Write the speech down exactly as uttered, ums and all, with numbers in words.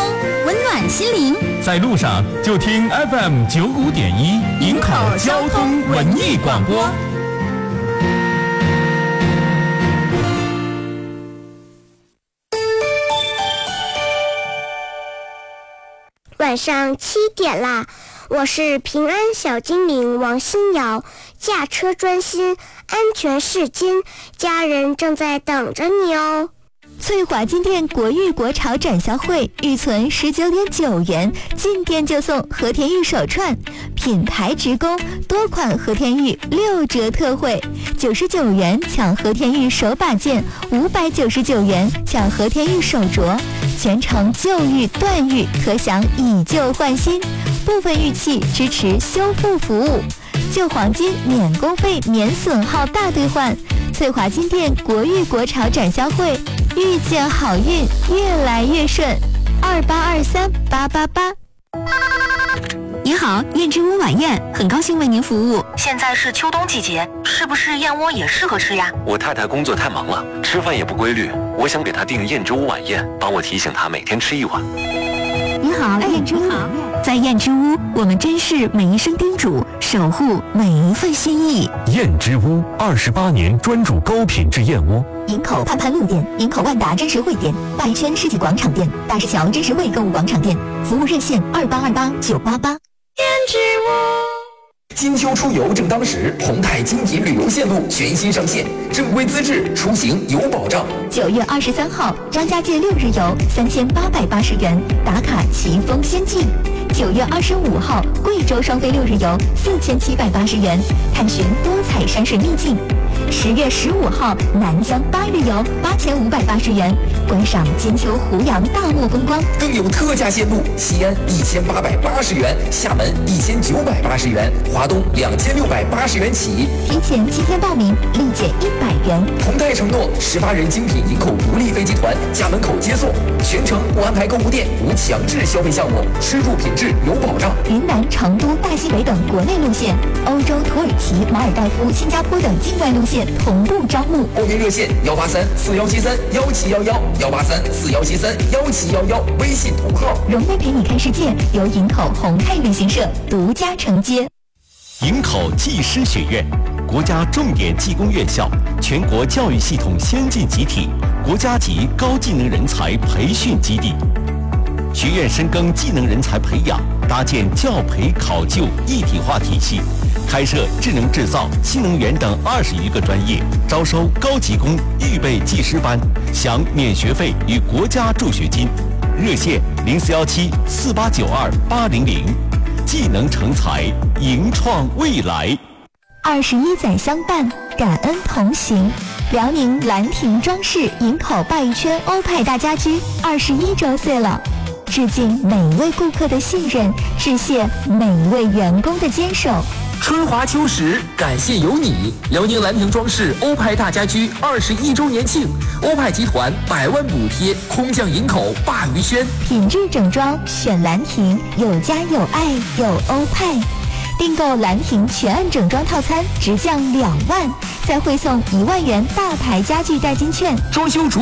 温暖心灵。 在路上就听 F M 九五点一营口交通文艺广播。 晚上七点啦，我是平安小精灵王新瑶，驾车专心，安全是金，家人正在等着你哦。 翠华金店国誉国潮展销会，预存十九点九元，进店就送和田玉手串，品牌直供，多款和田玉六折特惠，九十九元抢和田玉手把件，五百九十九元抢和田玉手镯，全程旧玉断玉，可享以旧换新，部分玉器支持修复服务，旧黄金免工费免损耗大兑换。翠华金店国誉国潮展销会，遇见好运，越来越顺。二八二三八八八。 你好，燕之屋晚宴，很高兴为您服务。 现在是秋冬季节，是不是燕窝也适合吃呀？ 我太太工作太忙了，吃饭也不规律，我想给她订燕之屋晚宴，帮我提醒她每天吃一碗。 你好，燕之屋。在燕之屋，我们珍视每一声叮嘱，守护每一份心意。 燕之屋二十八年专注高品质燕窝。 营口盼盼路店、营口万达真实汇店、大一圈世纪广场店、大石桥真实汇购物广场店，服务热线二八二八九八八。 燕之屋。 金秋出游正当时，宏泰金品旅游线路全新上线，正规资质，出行有保障。 九月二十三号，张家界六日游三千八百八十元，打卡奇峰仙境。九月二十五号，贵州双飞六日游四千七百八十元，探寻多彩山水秘境。十月十五号，南疆八日游八千五百八十元，观赏金秋湖洋大漠风光。 更有特价线路，西安一千八百八十元，厦门一千九百八十元，华东两千六百八十元起。 提前七天报名，立减一百元。 宏泰承诺十八人精品营口独立飞机团家门口接送，全程不安排购物店，无强制消费项目，吃住品质有保障。 云南、成都、大西北等国内路线，欧洲、土耳其、马尔代夫、新加坡等境外路线同步招募。 报名热线幺八三四幺七三幺七幺幺幺八三四幺七三幺七幺幺，微信同号。 荣威陪你看世界由营口宏泰旅行社独家承接。 营口技师学院，国家重点技工院校，全国教育系统先进集体，国家级高技能人才培训基地。学院深耕技能人才培养，搭建教培考就一体化体系，开设智能制造、新能源等二十余个专业，招收高级工预备技师班，享免学费与国家助学金。热线零四幺七四八九二八零零，技能成才，营创未来。 二十一载相伴，感恩同行。辽宁兰亭装饰营口鲅鱼圈欧派大家居二十一周岁了。致敬每一位顾客的信任，致谢每一位员工的坚守。 春华秋实，感谢有你！辽宁兰亭装饰欧派大家居二十一周年庆，欧派集团百万补贴，空降营口鲅鱼圈， 品质整装选兰亭，有家有爱有欧派。订购兰亭全案整装套餐，直降两万，再汇送一万元大牌家具代金券。 装修主